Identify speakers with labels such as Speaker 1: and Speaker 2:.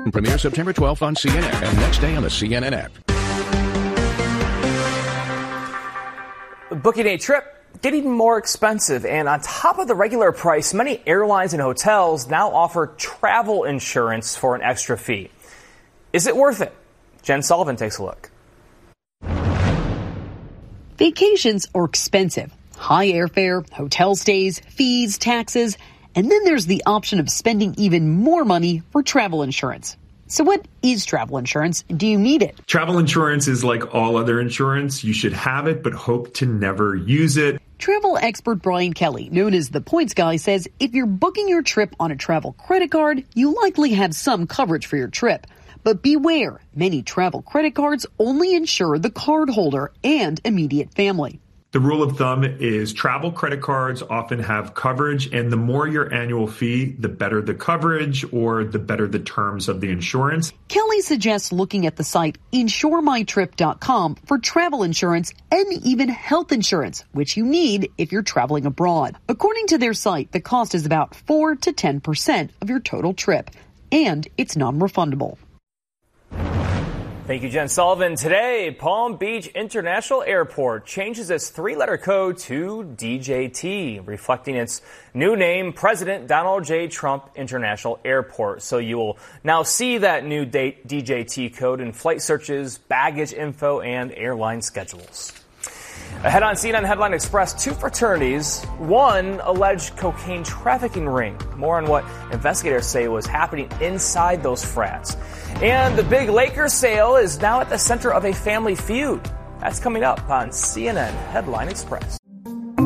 Speaker 1: Premieres September 12th on CNN and next day on the CNN app.
Speaker 2: Booking a trip getting more expensive, and on top of the regular price, many airlines and hotels now offer travel insurance for an extra fee. Is it worth it? Jen Sullivan takes a look.
Speaker 3: Vacations are expensive. High airfare, hotel stays, fees, taxes, and then there's the option of spending even more money for travel insurance. So what is travel insurance? Do you need it?
Speaker 4: Travel insurance is like all other insurance. You should have it, but hope to never use it.
Speaker 3: Travel expert Brian Kelly, known as the Points Guy, says if you're booking your trip on a travel credit card, you likely have some coverage for your trip. But beware, many travel credit cards only insure the cardholder and immediate family.
Speaker 4: The rule of thumb is travel credit cards often have coverage, and the more your annual fee, the better the coverage or the better the terms of the insurance.
Speaker 3: Kelly suggests looking at the site insuremytrip.com for travel insurance and even health insurance, which you need if you're traveling abroad. According to their site, the cost is about 4 to 10% of your total trip, and it's non-refundable.
Speaker 2: Thank you, Jen Sullivan. Today, Palm Beach International Airport changes its three-letter code to DJT, reflecting its new name, President Donald J. Trump International Airport. So you will now see that new DJT code in flight searches, baggage info, and airline schedules. Ahead on CNN Headline Express, two fraternities, one alleged cocaine trafficking ring. More on what investigators say was happening inside those frats. And the big Lakers sale is now at the center of a family feud. That's coming up on CNN Headline Express.